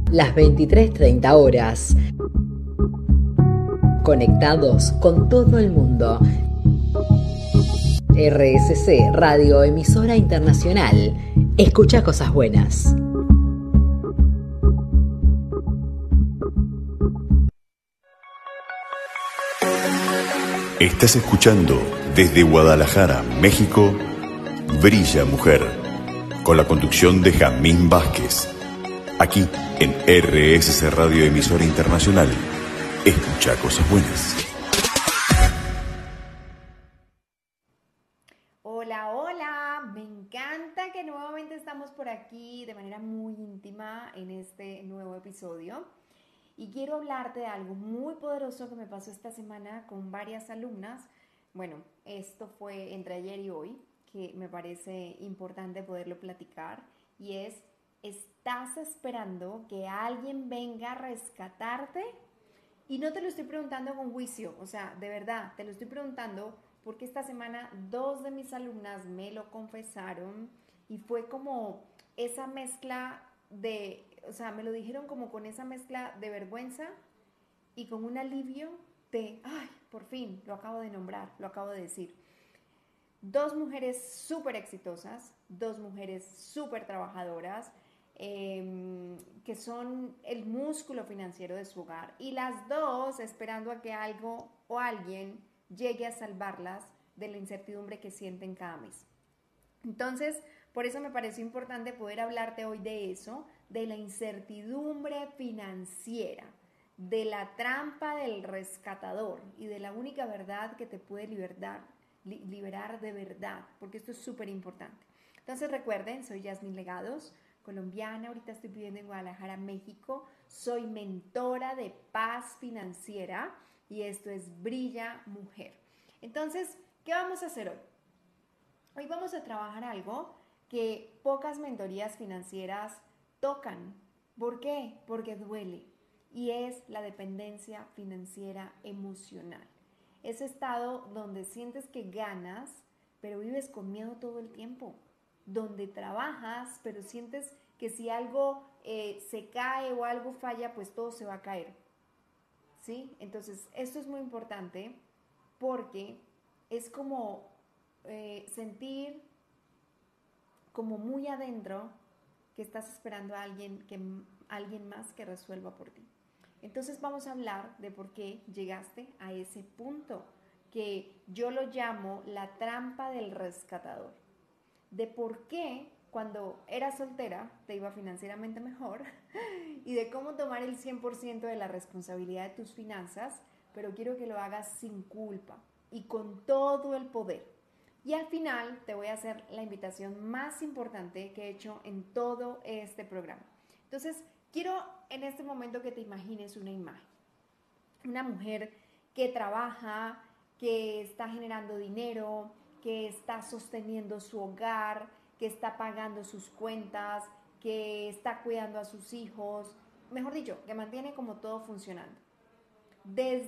las 23:30 horas. Conectados con todo el mundo. RSC Radio Emisora Internacional. Escucha cosas buenas. Estás escuchando desde Guadalajara, México, Brilla Mujer, con la conducción de Jamín Vázquez. Aquí en RSC Radio Emisora Internacional. Escucha cosas buenas. Hola, hola, me encanta que nuevamente estamos por aquí de manera muy íntima en este nuevo episodio. Y quiero hablarte de algo muy poderoso que me pasó esta semana con varias alumnas. Bueno, esto fue entre ayer y hoy, que me parece importante poderlo platicar. Y es, ¿estás esperando que alguien venga a rescatarte? Y no te lo estoy preguntando con juicio, o sea, de verdad, te lo estoy preguntando porque esta semana 2 de mis alumnas me lo confesaron y fue como esa mezcla de, o sea, me lo dijeron como con esa mezcla de vergüenza y con un alivio de, ay, por fin, lo acabo de nombrar, lo acabo de decir. 2 mujeres súper exitosas, 2 mujeres súper trabajadoras, que son el músculo financiero de su hogar, y las 2 esperando a que algo o alguien llegue a salvarlas de la incertidumbre que sienten cada mes. Entonces, por eso me pareció importante poder hablarte hoy de eso, de la incertidumbre financiera, de la trampa del rescatador y de la única verdad que te puede liberar de verdad, porque esto es súper importante. Entonces recuerden, soy Yasmín Legados, colombiana, ahorita estoy viviendo en Guadalajara, México, soy mentora de paz financiera y esto es Brilla Mujer. Entonces, ¿qué vamos a hacer hoy? Hoy vamos a trabajar algo que pocas mentorías financieras tocan. ¿Por qué? Porque duele, y es la dependencia financiera emocional. Ese estado donde sientes que ganas, pero vives con miedo todo el tiempo. Donde trabajas, pero sientes que si algo se cae o algo falla, pues todo se va a caer. ¿Sí? Entonces, esto es muy importante porque es como sentir como muy adentro que estás esperando a alguien más que resuelva por ti. Entonces vamos a hablar de por qué llegaste a ese punto, que yo lo llamo la trampa del rescatador. De por qué cuando eras soltera te iba financieramente mejor y de cómo tomar el 100% de la responsabilidad de tus finanzas, pero quiero que lo hagas sin culpa y con todo el poder. Y al final te voy a hacer la invitación más importante que he hecho en todo este programa. Entonces, quiero en este momento que te imagines una imagen. Una mujer que trabaja, que está generando dinero, que está sosteniendo su hogar, que está pagando sus cuentas, que está cuidando a sus hijos, mejor dicho, que mantiene como todo funcionando. Desde